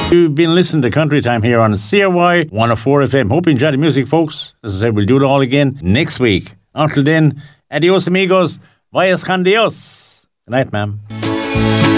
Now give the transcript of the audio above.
You've been listening to Country Time here on CRY 104 FM. Hope you enjoyed the music, folks. As I said, we'll do it all again next week. Until then, adios amigos, vayas con Dios. Good night, ma'am.